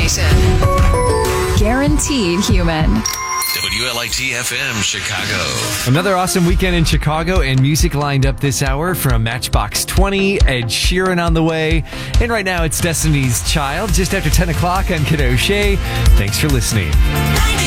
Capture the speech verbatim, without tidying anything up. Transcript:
station. Guaranteed human. W L I T F M Chicago. Another awesome weekend in Chicago and music lined up this hour from Matchbox twenty, Ed Sheeran on the way. And right now it's Destiny's Child just after ten o'clock. I'm Kid O'Shea. Thanks for listening.